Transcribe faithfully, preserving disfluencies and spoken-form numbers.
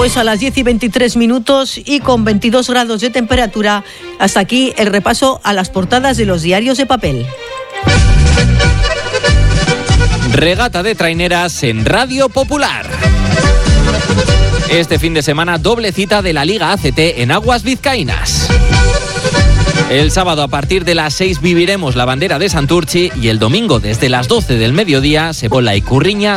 Pues a las diez y veintitrés minutos y con veintidós grados de temperatura, hasta aquí el repaso a las portadas de los diarios de papel. Regata de traineras en Radio Popular. Este fin de semana doble cita de la Liga A C T en aguas vizcaínas. El sábado a partir de las seis viviremos la bandera de Santurtzi y el domingo desde las doce del mediodía se pone la Icurriña